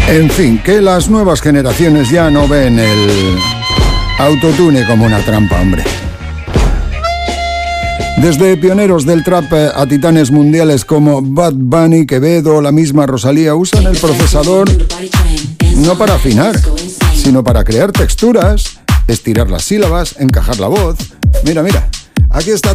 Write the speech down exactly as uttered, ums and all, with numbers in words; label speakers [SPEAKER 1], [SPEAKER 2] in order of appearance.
[SPEAKER 1] En fin, que las nuevas generaciones ya no ven el autotune como una trampa, hombre. Desde pioneros del trap a titanes mundiales como Bad Bunny, Quevedo, la misma Rosalía, usan el procesador no para afinar, sino para crear texturas, estirar las sílabas, encajar la voz. Mira, mira, aquí está